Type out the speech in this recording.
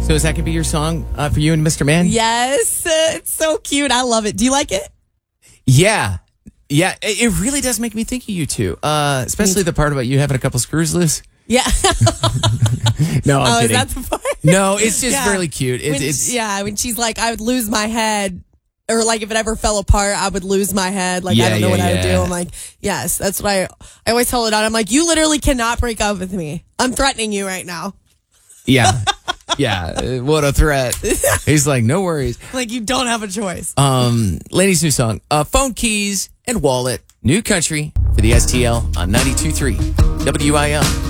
So is that going to be your song for you and Mr. Man? Yes, it's so cute. I love it. Do you like it? Yeah. Yeah, it really does make me think of you two, especially the part about you having a couple screws loose. Yeah. No, I'm kidding. Is that the part? No, it's just really cute. When she's like, I would lose my head, or like if it ever fell apart, I would lose my head. Like, I don't know what I would do. I'm like, yes, that's what I always tell it on. I'm like, you literally cannot break up with me. I'm threatening you right now. Yeah. Yeah. What a threat. He's like, no worries. Like, you don't have a choice. Lady's new song, Phone Keys and Wallet, New Country for the STL on 92.3 WIL.